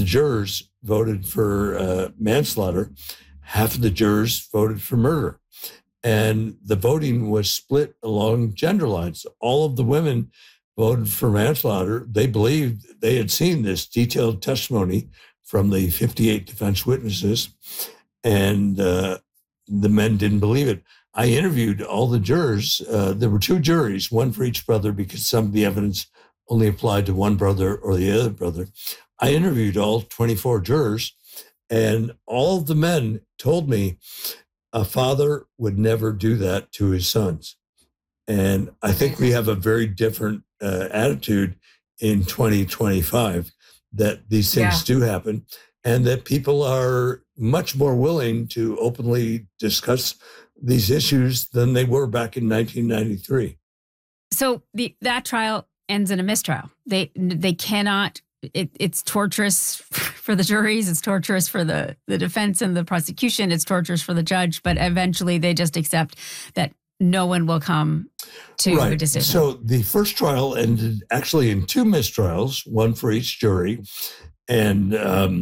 the jurors voted for manslaughter. Half of the jurors voted for murder. And the voting was split along gender lines. All of the women voted for manslaughter. They believed they had seen this detailed testimony from the 58 defense witnesses, and the men didn't believe it. I interviewed all the jurors. There were two juries, one for each brother, because some of the evidence only applied to one brother or the other brother. I interviewed all 24 jurors, and all of the men told me a father would never do that to his sons. And I think we have a very different attitude in 2025 that these things do happen, and that people are much more willing to openly discuss these issues than they were back in 1993. So that trial ends in a mistrial. They cannot. It's torturous for the juries. It's torturous for the defense and the prosecution. It's torturous for the judge. But eventually, they just accept that no one will come to a decision. So the first trial ended actually in two mistrials, one for each jury. And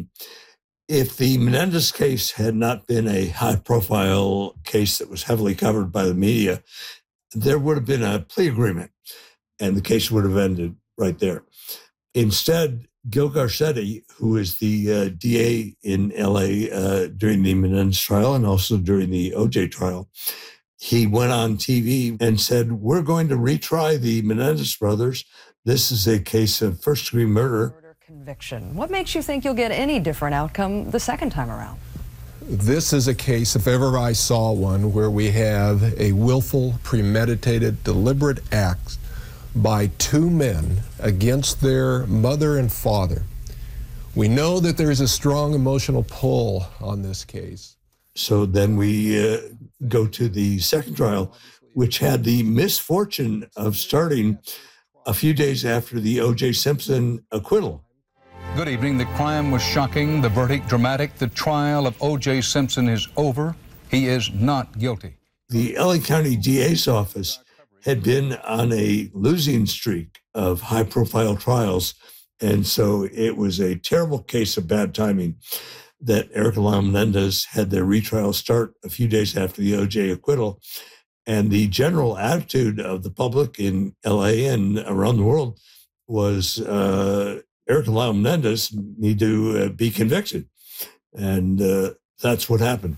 if the Menendez case had not been a high-profile case that was heavily covered by the media, there would have been a plea agreement, and the case would have ended right there. Instead, Gil Garcetti, who is the DA in L.A. During the Menendez trial and also during the O.J. trial, he went on TV and said, "We're going to retry the Menendez brothers. This is a case of first-degree murder." Conviction. What makes you think you'll get any different outcome the second time around? This is a case, if ever I saw one, where we have a willful, premeditated, deliberate act by two men against their mother and father. We know that there is a strong emotional pull on this case. So then we go to the second trial, which had the misfortune of starting a few days after the O.J. Simpson acquittal. Good evening. The crime was shocking, the verdict dramatic. The trial of O.J. Simpson is over. He is not guilty. The LA County DA's office had been on a losing streak of high-profile trials, and so it was a terrible case of bad timing that Eric and Lyle Menendez had their retrial start a few days after the O.J. acquittal. And the general attitude of the public in L.A. and around the world was Eric and Lyle Menendez need to be convicted. And that's what happened.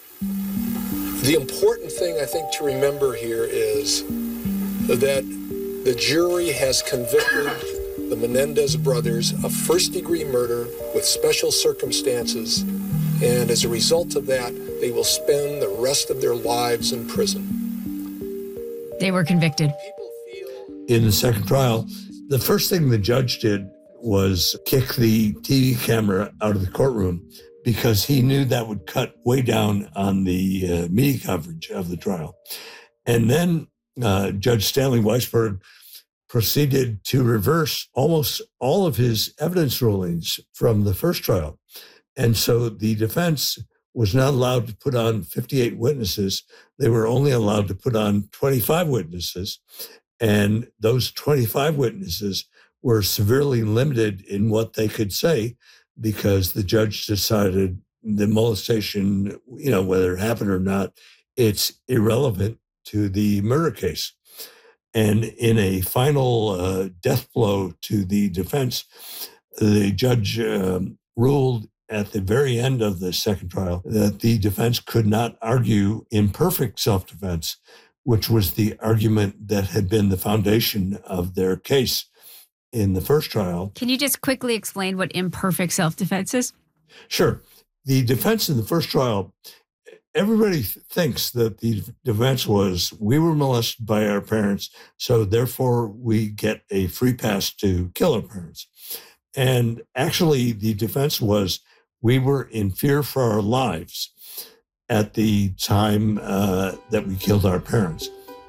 The important thing, I think, to remember here is that the jury has convicted the Menendez brothers of first-degree murder with special circumstances, and as a result of that, they will spend the rest of their lives in prison. They were convicted. In the second trial, the first thing the judge did was kick the TV camera out of the courtroom because he knew that would cut way down on the media coverage of the trial. And then Judge Stanley Weisberg proceeded to reverse almost all of his evidence rulings from the first trial. And so the defense was not allowed to put on 58 witnesses. They were only allowed to put on 25 witnesses. And those 25 witnesses were severely limited in what they could say because the judge decided the molestation, whether it happened or not, it's irrelevant to the murder case. And in a final death blow to the defense, the judge ruled at the very end of the second trial that the defense could not argue imperfect self-defense, which was the argument that had been the foundation of their case in the first trial. Can you just quickly explain what imperfect self-defense is? Sure. The defense in the first trial, everybody thinks that the defense was, we were molested by our parents, so therefore we get a free pass to kill our parents. And actually, the defense was, we were in fear for our lives at the time that we killed our parents.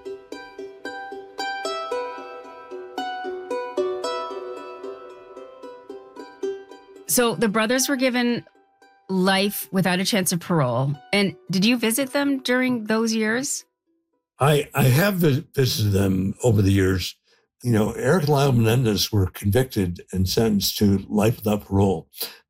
So the brothers were given life without a chance of parole. And did you visit them during those years? I have visited them over the years. Eric and Lyle Menendez were convicted and sentenced to life without parole.